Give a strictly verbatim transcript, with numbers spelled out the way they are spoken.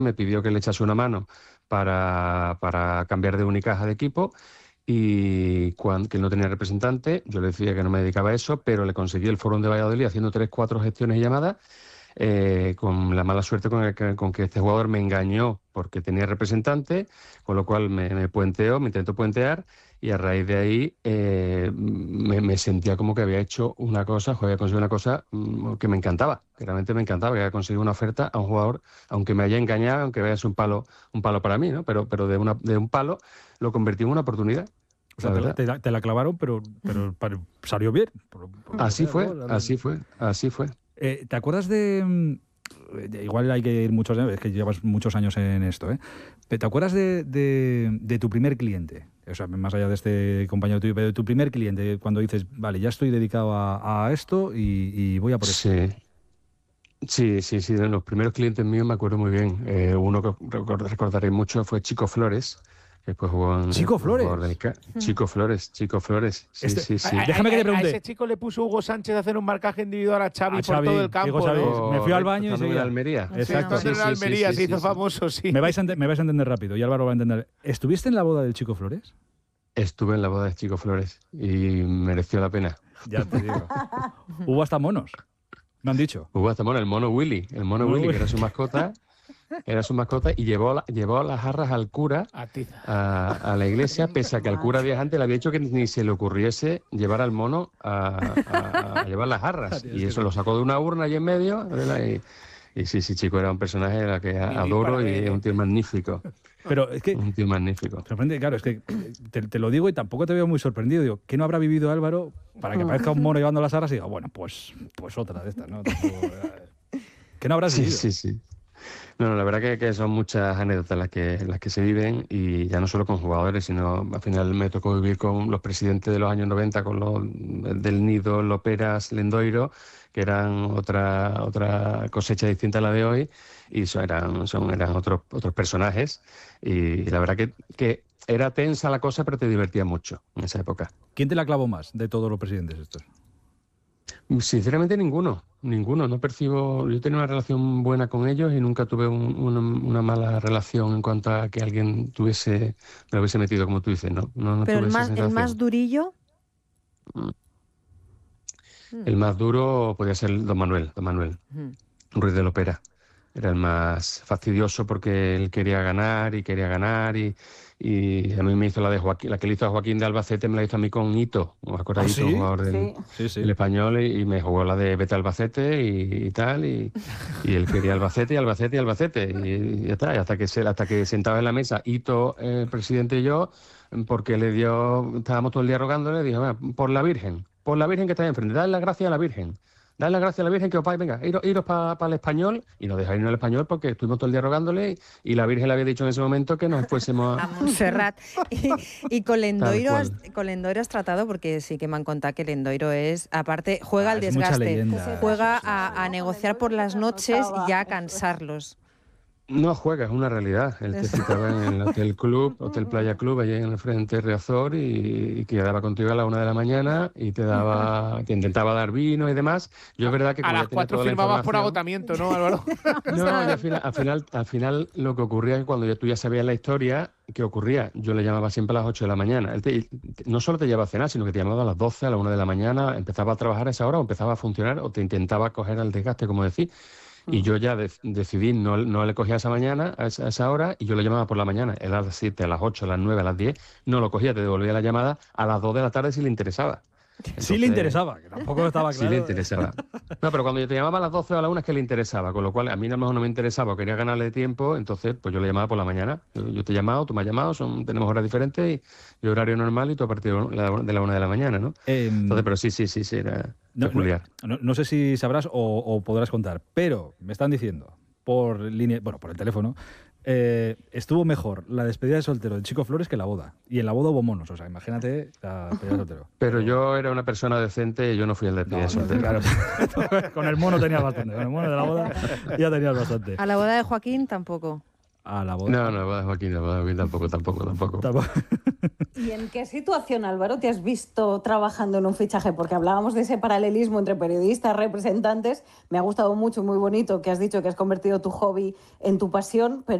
me pidió que le echase una mano para, para cambiar de Unicaja de equipo y cuando, que él no tenía representante, yo le decía que no me dedicaba a eso, pero le conseguí el Fórum de Valladolid haciendo tres, cuatro gestiones y llamadas, eh, con la mala suerte con, el que, con que este jugador me engañó porque tenía representante, con lo cual me, me puenteó, me intentó puentear y a raíz de ahí eh, me, me sentía como que había hecho una cosa, había conseguido una cosa mm, que me encantaba, que realmente me encantaba, que había conseguido una oferta a un jugador, aunque me haya engañado, aunque vaya a ser un palo, un palo para mí, ¿no? Pero, pero de, una, de un palo lo convertí en una oportunidad. O sea, te la, te, la, te la clavaron, pero, pero, pero salió bien. Por, por así, sea, fue, ¿no? así fue, así fue. Eh, ¿Te acuerdas de, de... Igual hay que ir muchos años, es que llevas muchos años en esto, ¿eh? ¿Te acuerdas de, de, de tu primer cliente? O sea, más allá de este compañero tuyo, pero de tu primer cliente, cuando dices, vale, ya estoy dedicado a, a esto y, y voy a por esto. Sí. Sí, sí, sí, de los primeros clientes míos me acuerdo muy bien. Eh, uno que recordaré mucho fue Chico Flores, que después jugó en... ¿Chico Flores? Del Ca- Chico Flores, Chico Flores, sí, este, sí, sí. A, a, Déjame que te pregunte. A ese chico le puso Hugo Sánchez a hacer un marcaje individual a Xavi, a Xavi por todo el campo, Xavi, ¿no? Me fui al baño y seguía. En Almería. Exacto. Sí, en sí, Almería sí, se hizo sí, famoso, sí. Me vais, a me vais a entender rápido, y Álvaro va a entender. ¿Estuviste en la boda del Chico Flores? Estuve en la boda de Chico Flores y mereció la pena. Ya te digo. Hubo hasta monos. Me han dicho. Hubo hasta mono, el mono Willy, el mono Willy, que era su mascota, era su mascota y llevó, la, llevó las jarras al cura a, a, a la iglesia, pese a que al cura días antes le había dicho que ni se le ocurriese llevar al mono a, a, a llevar las jarras. Y eso lo sacó de una urna allí en medio. Y, y sí, sí, Chico era un personaje a la que adoro y es un tío magnífico. Pero es que... Un tío magnífico. Sorprende, claro, es que te, te lo digo y tampoco te veo muy sorprendido. Digo, ¿qué no habrá vivido Álvaro para que parezca un mono llevando las aras? Y digo, bueno, pues, pues otra de estas, ¿no? Tampoco, ¿qué no habrás sí, vivido? Sí, sí, sí. No, no, la verdad que, que son muchas anécdotas las que, las que se viven y ya no solo con jugadores, sino al final me tocó vivir con los presidentes de los años noventa, con los del Nido, Loperas, Lendoiro, que eran otra, otra cosecha distinta a la de hoy y son, eran, son, eran otros, otros personajes y la verdad que, que era tensa la cosa, pero te divertía mucho en esa época. ¿Quién te la clavó más de todos los presidentes estos? Sinceramente ninguno, ninguno, no percibo, yo tenía una relación buena con ellos y nunca tuve un, una, una mala relación en cuanto a que alguien tuviese, me lo hubiese metido como tú dices, ¿no? no, no Pero tuve el esa más, el sensación. más durillo... El más duro podía ser Don Manuel, Don Manuel, Mm. Ruiz de Lopera. Era el más fastidioso porque él quería ganar y quería ganar y, y a mí me hizo la de Joaquín, la que le hizo a Joaquín de Albacete me la hizo a mí con Hito, ¿os acordáis? ¿Ah, sí? Un jugador del, Sí. Sí, sí. del Español y, y me jugó la de Vete a Albacete y, y tal y, y él quería Albacete y Albacete y Albacete y, y ya está, y hasta que se, hasta que sentaba en la mesa Hito, el presidente y yo, porque le dio, estábamos todo el día rogándole, dijo, "Venga, por la Virgen, por la Virgen que está ahí enfrente, dale las gracias a la Virgen. Dale las gracias a la Virgen que os vais, venga, iros, iros para pa el Español", y nos dejáis irnos al Español porque estuvimos todo el día rogándole y, y la Virgen le había dicho en ese momento que nos fuésemos a... A Montserrat. Y, y con Lendoiro, Tal has, cual. con Lendoiro has tratado, porque sí que me han contado que Lendoiro es, aparte, juega Ah, al es mucha desgaste, leyenda. juega a, a negociar por las noches y ya a cansarlos. No juega, es una realidad. Él te citaba en el Hotel Club, Hotel Playa Club, allí en el frente de Riazor, y, y quedaba contigo a la una de la mañana y te daba, te intentaba dar vino y demás. Yo es verdad que A como ya las tenía cuatro toda la firmabas por información- agotamiento, ¿no, Álvaro? No, y al final, al final, al final lo que ocurría es que cuando ya tú ya sabías la historia, ¿qué ocurría? Yo le llamaba siempre a las ocho de la mañana. Él te- no solo te llevaba a cenar, sino que te llamaba a las doce, a la una de la mañana, empezaba a trabajar a esa hora o empezaba a funcionar o te intentaba coger al desgaste, como decís. Y yo ya de- decidí, no, no le cogía esa mañana, a esa, a esa hora, y yo le llamaba por la mañana. Él a las siete, a las ocho, a las nueve, a las diez, no lo cogía, te devolvía la llamada a las dos de la tarde si le interesaba. Sí le Entonces, interesaba, que tampoco estaba claro. Sí le interesaba. No, pero cuando yo te llamaba a las doce o a la una es que le interesaba, con lo cual a mí a lo mejor no me interesaba o quería ganarle tiempo, entonces pues yo le llamaba por la mañana. Yo, yo te he llamado, tú me has llamado, son, tenemos horas diferentes y, y horario normal y tú a partir de la, de la una de la mañana, ¿no? Eh, Entonces, pero sí, sí, sí, sí, era no, peculiar. no, no, no sé si sabrás o, o podrás contar, pero me están diciendo por línea, bueno, por el teléfono, eh, estuvo mejor la despedida de soltero de Chico Flores que la boda. Y en la boda hubo monos, o sea, imagínate la despedida de soltero. Pero yo era una persona decente y yo no fui el de pie No, soltero. claro. Con el mono tenías bastante, con el mono de la boda ya tenías bastante. A la boda de Joaquín tampoco. a la boda. No, no, boda de Joaquín, no, boda de Joaquín tampoco, tampoco, tampoco. Tampoco. ¿Y en qué situación, Álvaro, te has visto trabajando en un fichaje? Porque hablábamos de ese paralelismo entre periodistas, representantes. Me ha gustado mucho, muy bonito, que has dicho que has convertido tu hobby en tu pasión, pero